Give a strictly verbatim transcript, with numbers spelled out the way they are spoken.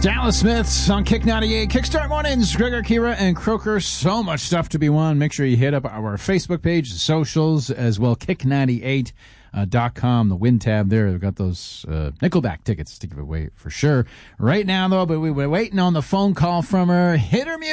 Dallas Smiths on Kick ninety-eight. Kickstart Mornings. Gregor, Kira, and Croker. So much stuff to be won. Make sure you hit up our Facebook page, socials, as well. kick ninety-eight dot com, the win tab there. We've got those uh, Nickelback tickets to give away for sure. Right now, though, but we were waiting on the phone call from her. Hit her music.